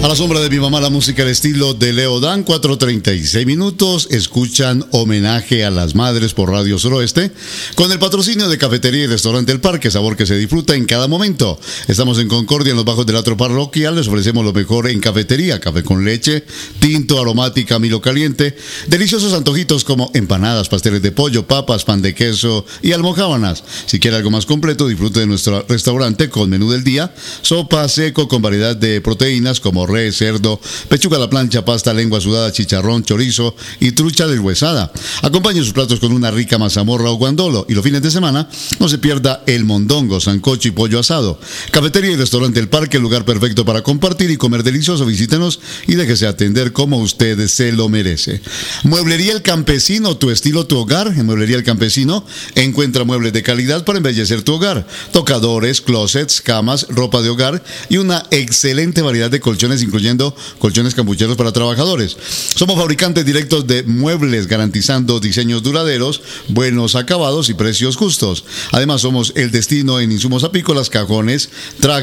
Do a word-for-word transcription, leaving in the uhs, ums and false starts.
A la sombra de mi mamá, la música al estilo de Leo Dan, cuatro treinta y seis minutos. Escuchan Homenaje a las Madres por Radio Suroeste, con el patrocinio de Cafetería y Restaurante El Parque, sabor que se disfruta en cada momento. Estamos en Concordia, en los bajos del Teatro Parroquial. Les ofrecemos lo mejor en cafetería: café con leche, tinto, aromática, Milo caliente, deliciosos antojitos como empanadas, pasteles de pollo, papas, pan de queso y almojábanas. Si quiere algo más completo, disfrute de nuestro restaurante con menú del día: sopa seco con variedad de proteínas como res, cerdo, pechuga a la plancha, pasta, lengua sudada, chicharrón, chorizo y trucha deshuesada. Acompañe sus platos con una rica mazamorra o guandolo, y los fines de semana no se pierda el mondongo, sancocho y pollo asado. Cafetería y Restaurante El Parque, el lugar perfecto para compartir y comer delicioso. Visítenos y déjese atender como usted se lo merece. Mueblería El Campesino, tu estilo, tu hogar. En Mueblería El Campesino encuentra muebles de calidad para embellecer tu hogar: tocadores, closets, camas, ropa de hogar y una excelente variedad de colchones, incluyendo colchones campucheros para trabajadores. Somos fabricantes directos de muebles, garantizando diseños duraderos, buenos acabados y precios justos. Además, somos el destino en insumos apícolas, cajones, trajes,